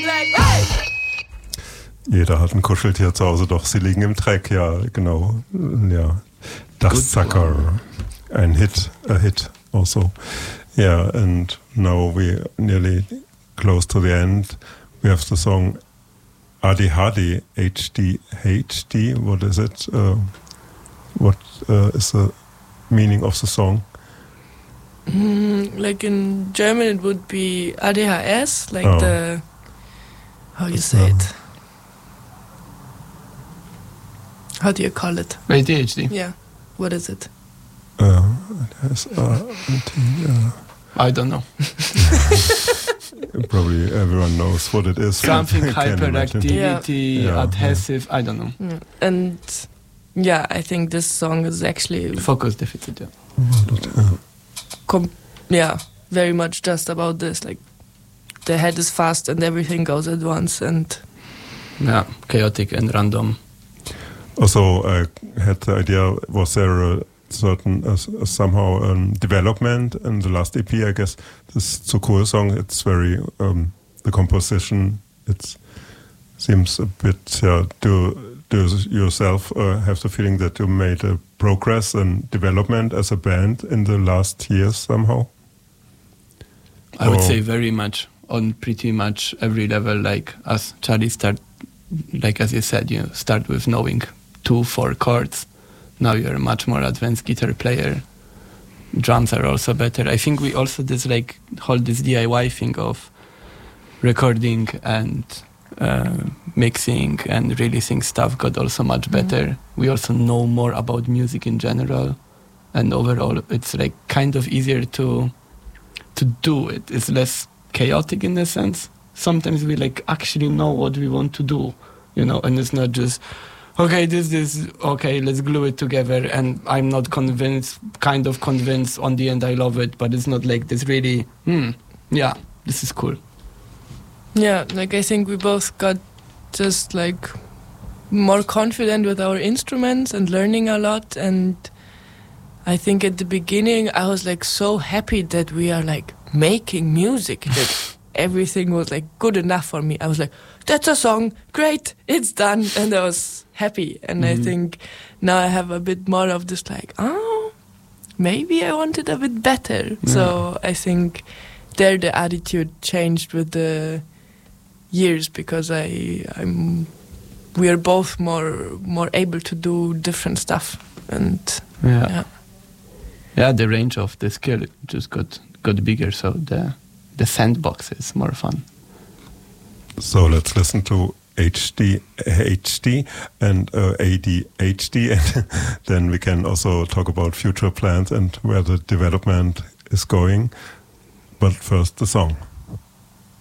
like, hey! Jeder hat ein Kuscheltier zu Hause, doch sie liegen im Dreck, ja, genau. Ja, Dustsucker, a hit also. Yeah, and now we're nearly close to the end. We have the song Adi Hadi, HD. What is it? What is the meaning of the song? Like in German it would be ADHS, like the, how you say it? How do you call it? ADHD. Yeah. What is it? I don't know. Probably everyone knows what it is. Something hyperactivity, adhesive, I don't know. Yeah. And yeah, I think this song is actually... Focus deficit, very much just about this. Like, the head is fast and everything goes at once and... Yeah, chaotic and random. Also, I had the idea, was there a certain somehow development in the last EP? I guess this Tsukue song, it's very the composition, it seems a bit do you yourself have the feeling that you made a progress and development as a band in the last years somehow? I would say very much, on pretty much every level. Like as Charlie like as you said, you start with knowing 2-4 chords. Now you're a much more advanced guitar player. Drums are also better. I think we also hold this DIY thing of recording and mixing and releasing stuff got also much better. We also know more about music in general, and overall it's like kind of easier to do it. It's less chaotic in a sense. Sometimes we actually know what we want to do, and it's not just okay, this, okay, let's glue it together, and I'm not convinced, kind of convinced, on the end I love it, but it's not like this really, this is cool. Yeah, I think we both got just more confident with our instruments and learning a lot, and I think at the beginning I was so happy that we are making music, that everything was good enough for me. I was that's a song, great, it's done, and I was happy. And I think now I have a bit more of this maybe I want it a bit better. Yeah. So I think there the attitude changed with the years, because we are both more able to do different stuff, and the range of the skill just got bigger, so the sandbox is more fun. So let's listen to HD and ADHD, and then we can also talk about future plans and where the development is going. But first, the song.